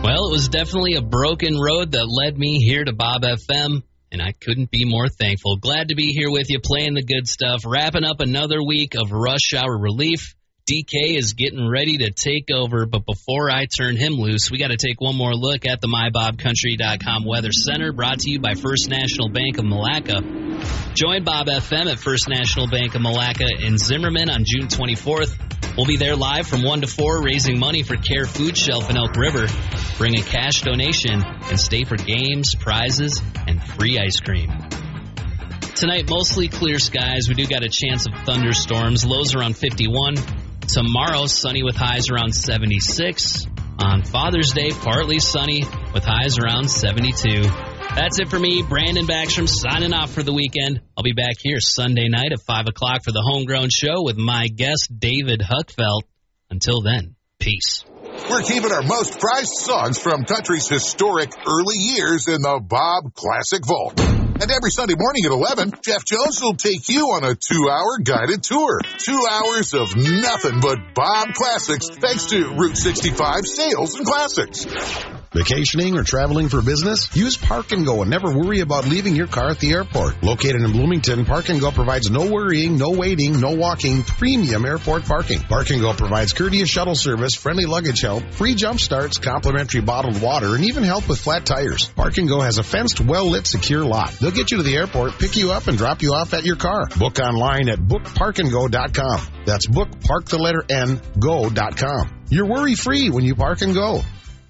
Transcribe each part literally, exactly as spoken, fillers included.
Well, it was definitely a broken road that led me here to Bob F M, and I couldn't be more thankful. Glad to be here with you, playing the good stuff, wrapping up another week of rush hour relief. D K is getting ready to take over, but before I turn him loose, we got to take one more look at the my bob country dot com Weather Center, brought to you by First National Bank of Malacca. Join Bob F M at First National Bank of Malacca in Zimmerman on June twenty-fourth. We'll be there live from one to four, raising money for Care Food Shelf in Elk River. Bring a cash donation and stay for games, prizes, and free ice cream. Tonight, mostly clear skies. We do got a chance of thunderstorms. Lows around fifty-one. Tomorrow, sunny with highs around seventy-six. On Father's Day, partly sunny with highs around seventy-two. That's it for me, Brandon Backstrom, signing off for the weekend. I'll be back here Sunday night at five o'clock for the Homegrown Show with my guest, David Huckfeld. Until then, peace. We're keeping our most prized songs from country's historic early years in the Bob Classic Vault. And every Sunday morning at eleven, Jeff Jones will take you on a two-hour guided tour. Two hours of nothing but Bob Classics, thanks to Route sixty-five Sales and Classics. Vacationing or traveling for business? Use Park and Go and never worry about leaving your car at the airport. Located in Bloomington, Park and Go provides no worrying, no waiting, no walking, premium airport parking. Park and Go provides courteous shuttle service, friendly luggage help, free jump starts, complimentary bottled water, and even help with flat tires. Park and Go has a fenced, well-lit, secure lot. They'll get you to the airport, pick you up, and drop you off at your car. Book online at book park and go dot com. That's book, park the letter N, go dot com. You're worry-free when you Park and Go.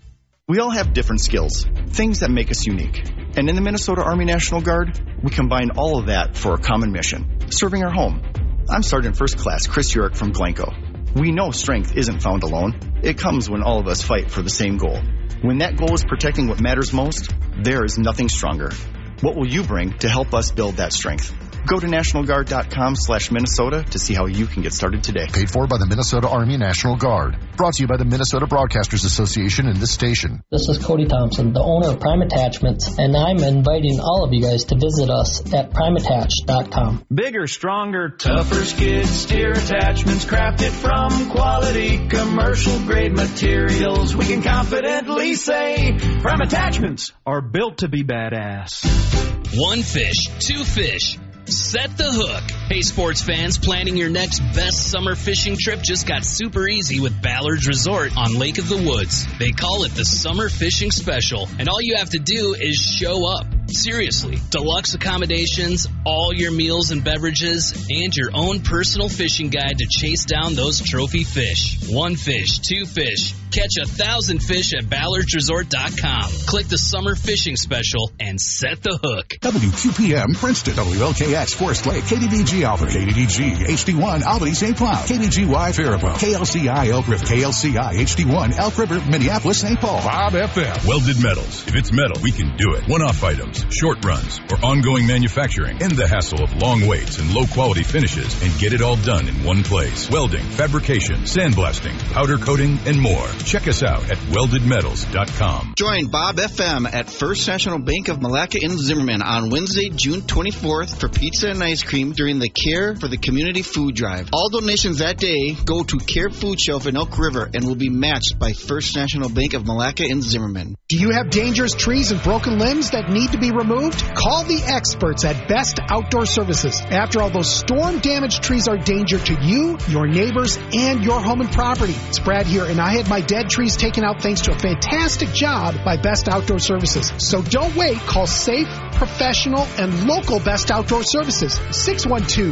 We all have different skills, things that make us unique. And in the Minnesota Army National Guard, we combine all of that for a common mission, serving our home. I'm Sergeant First Class Chris Urick from Glencoe. We know strength isn't found alone. It comes when all of us fight for the same goal. When that goal is protecting what matters most, there is nothing stronger. What will you bring to help us build that strength? Go to national guard dot com slash Minnesota to see how you can get started today. Paid for by the Minnesota Army National Guard. Brought to you by the Minnesota Broadcasters Association and this station. This is Cody Thompson, the owner of Prime Attachments, and I'm inviting all of you guys to visit us at prime attach dot com. Bigger, stronger, tougher skid steer attachments crafted from quality commercial-grade materials. We can confidently say Prime Attachments are built to be badass. One fish, two fish. Set the hook. Hey, sports fans, planning your next best summer fishing trip just got super easy with Ballard's Resort on Lake of the Woods. They call it the Summer Fishing Special, and all you have to do is show up. Seriously, deluxe accommodations, all your meals and beverages, and your own personal fishing guide to chase down those trophy fish. One fish, two fish. Catch a thousand fish at ballards resort dot com. Click the Summer Fishing Special and set the hook. W Q P M Princeton, W L K X Forest Lake, K D D G Albany, K D D G H D one Albany Saint Cloud, K D G Y Faribault, K L C I Elk River, K L C I H D one Elk River, Minneapolis Saint Paul. Bob F M. Welded metals. If it's metal, we can do it. One-off items, short runs, or ongoing manufacturing. End the hassle of long waits and low-quality finishes and get it all done in one place. Welding, fabrication, sandblasting, powder coating, and more. Check us out at welded metals dot com. Join Bob F M at First National Bank of Malacca in Zimmerman on Wednesday, June twenty-fourth for pizza and ice cream during the Care for the Community Food Drive. All donations that day go to Care Food Shelf in Elk River and will be matched by First National Bank of Malacca in Zimmerman. Do you have dangerous trees and broken limbs that need to be removed? Call the experts at Best Outdoor Services. After all, those storm-damaged trees are a danger to you, your neighbors, and your home and property. It's Brad here, and I had my dead trees taken out thanks to a fantastic job by Best Outdoor Services. So don't wait. Call safe, professional, and local Best Outdoor Services. six one two